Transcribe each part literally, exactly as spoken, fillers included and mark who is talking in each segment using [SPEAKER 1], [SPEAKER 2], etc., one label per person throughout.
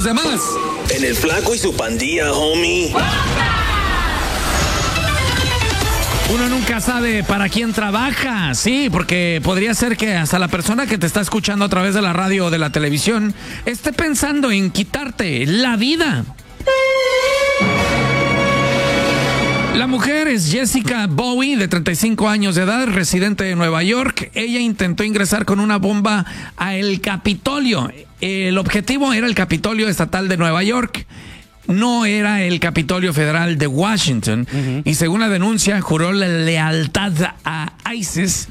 [SPEAKER 1] demás.
[SPEAKER 2] En el Flaco y su pandilla, homie.
[SPEAKER 1] Uno nunca sabe para quién trabaja, sí, porque podría ser que hasta la persona que te está escuchando a través de la radio o de la televisión esté pensando en quitarte la vida. La mujer es Jessica Bowie, de treinta y cinco años de edad, residente de Nueva York. Ella intentó ingresar con una bomba a el Capitolio. El objetivo era el Capitolio Estatal de Nueva York. No era el Capitolio Federal de Washington. Uh-huh. Y según la denuncia, juró la lealtad a ISIS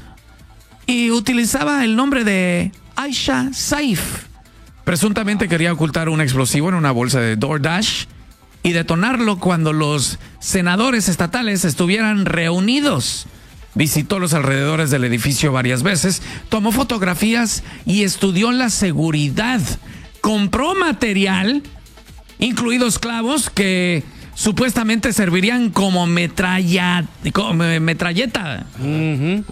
[SPEAKER 1] y utilizaba el nombre de Aisha Saif. Presuntamente quería ocultar un explosivo en una bolsa de DoorDash y detonarlo cuando los senadores estatales estuvieran reunidos. Visitó los alrededores del edificio varias veces, tomó fotografías y estudió la seguridad. Compró material, incluidos clavos que supuestamente servirían como metralla, como metralleta. Uh-huh.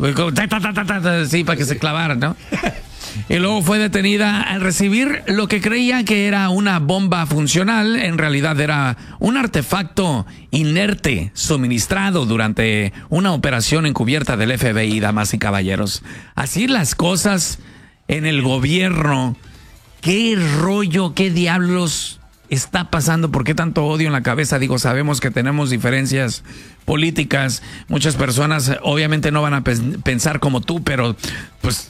[SPEAKER 1] Sí, para que se clavaran, ¿no? Y luego fue detenida al recibir lo que creía que era una bomba funcional. En realidad era un artefacto inerte suministrado durante una operación encubierta del F B I, damas y caballeros. Así las cosas en el gobierno. ¿Qué rollo, qué diablos está pasando? ¿Por qué tanto odio en la cabeza? Digo, sabemos que tenemos diferencias políticas. Muchas personas obviamente no van a pe- pensar como tú, pero pues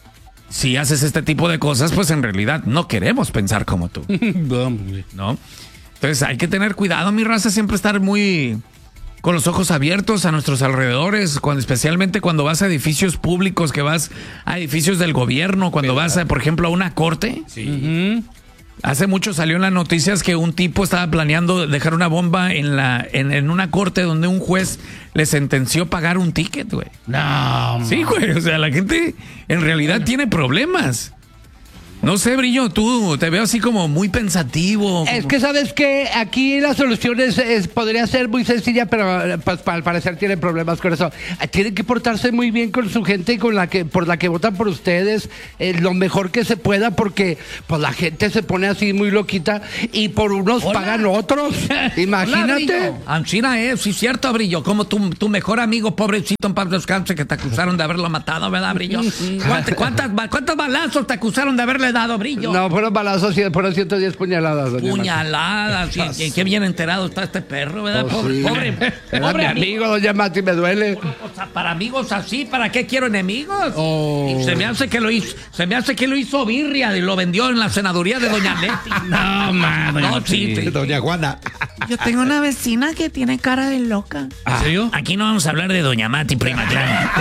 [SPEAKER 1] si haces este tipo de cosas, pues en realidad no queremos pensar como tú. ¿No? Entonces hay que tener cuidado, mi raza, siempre estar muy con los ojos abiertos a nuestros alrededores, cuando, especialmente cuando vas a edificios públicos, que vas a edificios del gobierno, cuando vas, a, por ejemplo, a una corte. Sí. Uh-huh. Hace mucho salió en las noticias que un tipo estaba planeando dejar una bomba en la en, en una corte donde un juez le sentenció pagar un ticket, güey.
[SPEAKER 3] No.
[SPEAKER 1] Sí, güey, o sea, la gente en realidad tiene problemas. No sé, Brillo, tú te veo así como muy pensativo.
[SPEAKER 3] Es
[SPEAKER 1] como...
[SPEAKER 3] que, ¿sabes qué? Aquí la solución es, es, podría ser muy sencilla, pero pues, al parecer tienen problemas con eso. Tienen que portarse muy bien con su gente con la que, por la que votan por ustedes, eh, lo mejor que se pueda, porque pues la gente se pone así muy loquita y por unos Hola. pagan otros. Imagínate.
[SPEAKER 1] Ancina es, sí, cierto, Brillo. Como tu, tu mejor amigo, pobrecito en paz descanse, que te acusaron de haberlo matado, ¿verdad, Brillo? ¿Cuántas, cuántas, cuántos balazos te acusaron de haberle dado, Brillo?
[SPEAKER 3] No, fueron balazos, fueron ciento diez puñaladas.
[SPEAKER 1] Puñaladas, sí, sí, qué bien enterado está este perro, ¿verdad?
[SPEAKER 3] Oh,
[SPEAKER 1] pobre,
[SPEAKER 3] sí.
[SPEAKER 1] pobre,
[SPEAKER 3] Era
[SPEAKER 1] pobre
[SPEAKER 3] mi
[SPEAKER 1] amigo.
[SPEAKER 3] amigo, doña Mati, me duele.
[SPEAKER 1] O sea, para amigos así, ¿para qué quiero enemigos?
[SPEAKER 3] Oh.
[SPEAKER 1] Y se me hace que lo hizo, se me hace que lo hizo birria y lo vendió en la senaduría de doña Leti.
[SPEAKER 3] No, man.
[SPEAKER 1] No, sí, sí.
[SPEAKER 4] Doña Juana.
[SPEAKER 5] Yo tengo una vecina que tiene cara de loca.
[SPEAKER 1] ¿En serio? Aquí no vamos a hablar de doña Mati, prima grande.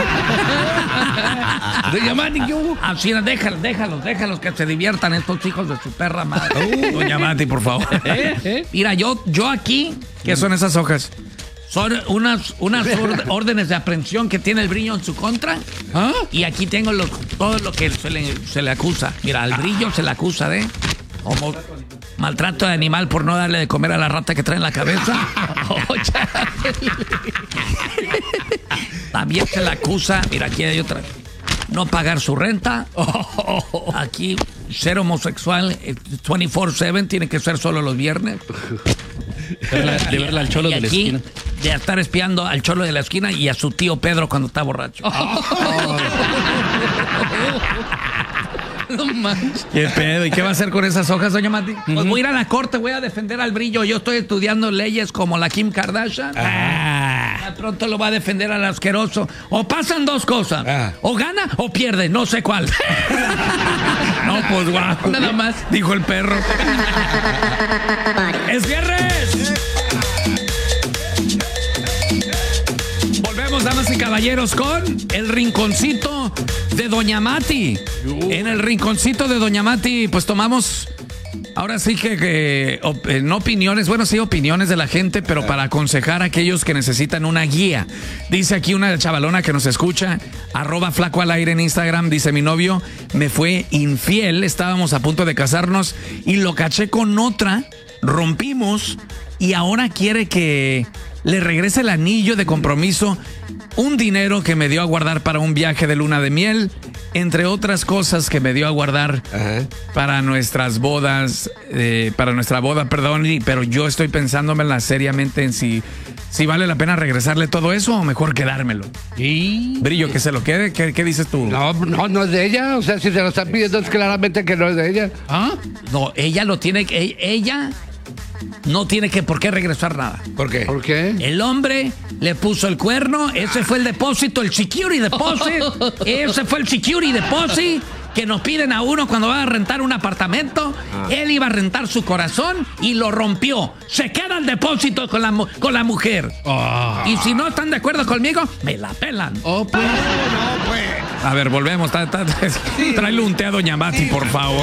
[SPEAKER 3] Doña Mati, yo.
[SPEAKER 1] Así, déjalos, déjalos, déjalos que se diviertan estos hijos de su perra madre. Doña Mati, por favor. Mira, yo, yo aquí, ¿qué son esas hojas? Son unas, unas or- órdenes de aprehensión que tiene el Brillo en su contra. ¿Ah? Y aquí tengo lo, todo lo que se le, se le acusa. Mira, al Brillo se le acusa de homo, maltrato de animal por no darle de comer a la rata que trae en la cabeza. Oh, también se le acusa, mira, aquí hay otra. No pagar su renta. Aquí, ser homosexual veinticuatro siete, tiene que ser solo los viernes.
[SPEAKER 4] Verla, de verla al cholo
[SPEAKER 1] y
[SPEAKER 4] de la
[SPEAKER 1] aquí,
[SPEAKER 4] esquina.
[SPEAKER 1] de estar espiando al cholo de la esquina y a su tío Pedro cuando está borracho. No manches. ¿Qué pedo? ¿Y qué va a hacer con esas hojas, doña Mati? Uh-huh. Pues voy a ir a la corte, voy a defender al Brillo. Yo estoy estudiando leyes como la Kim Kardashian. Ah. Pronto lo va a defender al asqueroso. O pasan dos cosas. Ah. O gana o pierde, no sé cuál. No, pues guau. Nada más, dijo el perro. ¡Es viernes! Volvemos, damas y caballeros, con el rinconcito de doña Mati. En el rinconcito de doña Mati, pues tomamos, ahora sí que, que op, no opiniones, bueno, sí opiniones de la gente, pero para aconsejar a aquellos que necesitan una guía. Dice aquí una chavalona que nos escucha, arroba flaco al aire en Instagram, dice: mi novio me fue infiel, estábamos a punto de casarnos y lo caché con otra, rompimos y ahora quiere que le regrese el anillo de compromiso, un dinero que me dio a guardar para un viaje de luna de miel entre otras cosas que me dio a guardar
[SPEAKER 3] Ajá.
[SPEAKER 1] para nuestras bodas, eh, para nuestra boda, perdón, y, pero yo estoy pensándomela seriamente en si, si vale la pena regresarle todo eso o mejor quedármelo.
[SPEAKER 3] ¿Y?
[SPEAKER 1] Brillo, que se lo quede, ¿qué, qué dices tú?
[SPEAKER 3] No, no, no es de ella. O sea, si se lo están pidiendo es claramente que no es de ella.
[SPEAKER 1] ¿Ah? No, ella lo tiene que, ella no tiene que por qué regresar nada.
[SPEAKER 6] ¿Por qué?
[SPEAKER 3] ¿Por qué?
[SPEAKER 1] El hombre le puso el cuerno, ese fue el depósito, el security deposit, ese fue el security deposit que nos piden a uno cuando va a rentar un apartamento. Ah. Él iba a rentar su corazón y lo rompió. Se queda el depósito con la, con la mujer. Oh. Y si no están de acuerdo conmigo, me la pelan.
[SPEAKER 6] Oh, pues. No, pues.
[SPEAKER 1] A ver, volvemos. Ta, ta, ta, sí. Tráele un té a Doña Mati, sí. por favor.